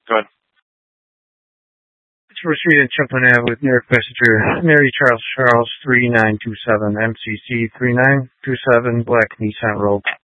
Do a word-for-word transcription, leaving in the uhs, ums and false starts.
Go ahead. We're Street and Champlain Ave with New York Passenger Mary Charles Charles three nine two seven M C C three nine two seven Black Nissan Rogue.